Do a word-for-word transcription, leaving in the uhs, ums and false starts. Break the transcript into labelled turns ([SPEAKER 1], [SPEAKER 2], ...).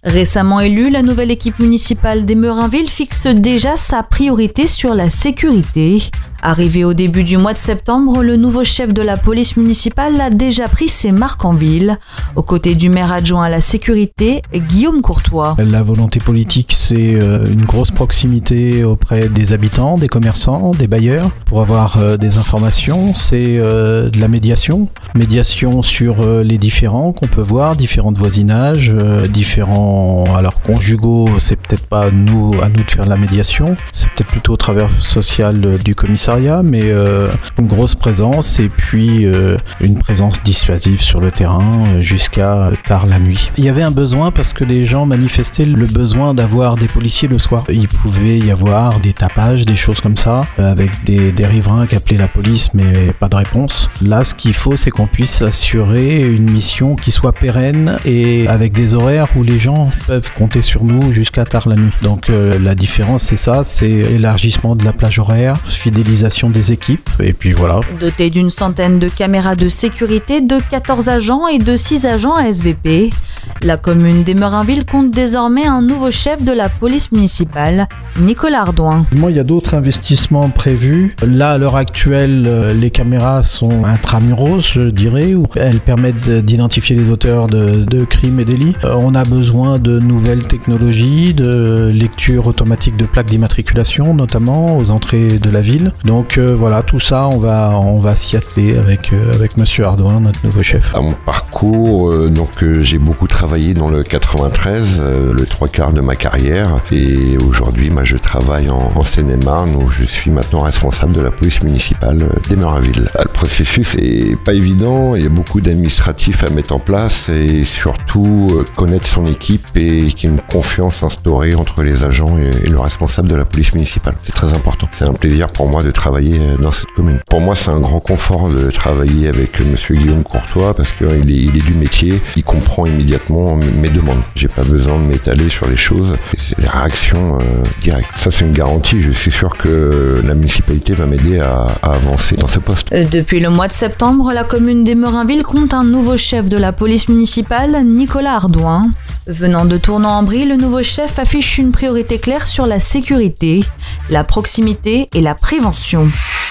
[SPEAKER 1] Récemment élue, la nouvelle équipe municipale d'Emerainville fixe déjà sa priorité sur la sécurité. Arrivé au début du mois de septembre, le nouveau chef de la police municipale a déjà pris ses marques en ville, aux côtés du maire adjoint à la sécurité, Guillaume Courtois.
[SPEAKER 2] La volonté politique, c'est une grosse proximité auprès des habitants, des commerçants, des bailleurs, pour avoir des informations. C'est de la médiation, médiation sur les différends qu'on peut voir, différents voisinages, différents, alors conjugaux, c'est peut-être pas nous, à nous de faire la médiation, c'est peut-être plutôt au travers social du commissariat, mais euh, une grosse présence et puis euh, une présence dissuasive sur le terrain euh, jusqu'à tard la nuit. Il y avait un besoin parce que les gens manifestaient le besoin d'avoir des policiers le soir. Il pouvait y avoir des tapages, des choses comme ça, euh, avec des, des riverains qui appelaient la police mais pas de réponse. Là, ce qu'il faut, c'est qu'on puisse assurer une mission qui soit pérenne et avec des horaires où les gens peuvent compter sur nous jusqu'à tard la nuit. Donc euh, la différence, c'est ça, c'est élargissement de la plage horaire, fidélisation des équipes, et puis voilà.
[SPEAKER 1] Doté d'une centaine de caméras de sécurité, de quatorze agents et de six agents A S V P, la commune d'Emerainville compte désormais un nouveau chef de la police municipale, Nicolas Ardouin.
[SPEAKER 2] Moi, il y a d'autres investissements prévus. Là, à l'heure actuelle, les caméras sont intramuros, je dirais, où elles permettent d'identifier les auteurs de, de crimes et délits. On a besoin de nouvelles technologies, de lecture automatique de plaques d'immatriculation, notamment aux entrées de la ville. Donc euh, voilà, tout ça, on va, on va s'y atteler avec, euh, avec Monsieur Ardouin, notre nouveau chef.
[SPEAKER 3] À mon parcours, euh, donc euh, j'ai beaucoup travaillé dans le quatre-vingt-treize, euh, le trois quarts de ma carrière, et aujourd'hui, moi, je travaille en, en Seine-et-Marne, où je suis maintenant responsable de la police municipale d'Emerainville. Le processus est pas évident, il y a beaucoup d'administratifs à mettre en place, et surtout euh, connaître son équipe et qu'il y ait une confiance instaurée entre les agents et, et le responsable de la police municipale. C'est très important. C'est un plaisir pour moi de travailler dans cette commune. Pour moi, c'est un grand confort de travailler avec Monsieur Guillaume Courtois parce qu'il est, il est du métier, il comprend immédiatement mes demandes. J'ai pas besoin de m'étaler sur les choses, c'est les réactions euh, directes. Ça, c'est une garantie. Je suis sûr que la municipalité va m'aider à, à avancer dans ce poste.
[SPEAKER 1] Depuis le mois de septembre, la commune d'Emerainville compte un nouveau chef de la police municipale, Nicolas Ardouin. Venant de Tournan-en-Brie, le nouveau chef affiche une priorité claire sur la sécurité, la proximité et la prévention.